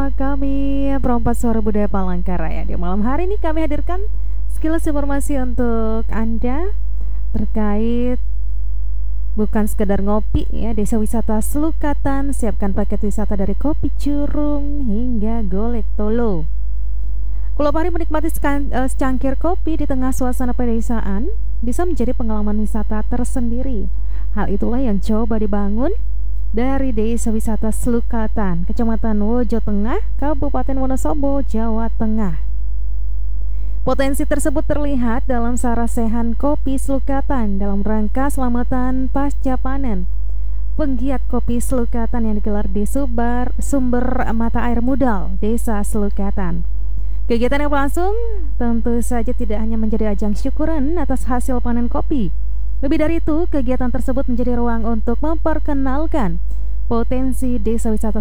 bersama kami Perompak Suara Budaya Palangkaraya. Di malam hari ini kami hadirkan sekilas informasi untuk Anda terkait bukan sekedar ngopi ya, Desa Wisata Selukatan siapkan paket wisata dari kopi curung hingga golek tolo. Pulau Pari menikmati secangkir kopi di tengah suasana pedesaan bisa menjadi pengalaman wisata tersendiri. Hal itulah yang coba dibangun dari Desa Wisata Selukatan, Kecamatan Wojo Tengah, Kabupaten Wonosobo, Jawa Tengah. Potensi tersebut terlihat dalam sarasehan kopi Selukatan dalam rangka selamatan pasca panen. Penggiat kopi Selukatan yang digelar di sumber mata air Mudal, Desa Selukatan. Kegiatan yang berlangsung tentu saja tidak hanya menjadi ajang syukuran atas hasil panen kopi. Lebih dari itu, kegiatan tersebut menjadi ruang untuk memperkenalkan potensi Desa Wisata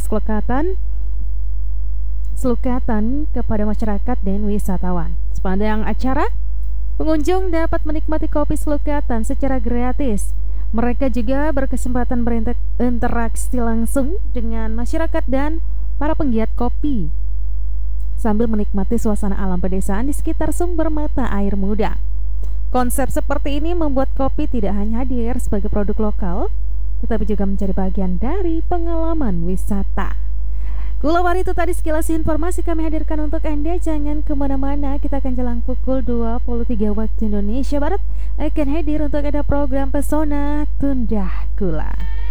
Selukatan kepada masyarakat dan wisatawan. Sepanjang acara, pengunjung dapat menikmati kopi Selukatan secara gratis. Mereka juga berkesempatan berinteraksi langsung dengan masyarakat dan para penggiat kopi sambil menikmati suasana alam pedesaan di sekitar sumber mata air muda. Konsep seperti ini membuat kopi tidak hanya hadir sebagai produk lokal, tetapi juga menjadi bagian dari pengalaman wisata. Kulawar itu tadi sekilas informasi kami hadirkan untuk Anda. Jangan kemana-mana, kita akan jelang pukul 23 waktu Indonesia Barat akan hadir untuk ada program Pesona Tunda Kula.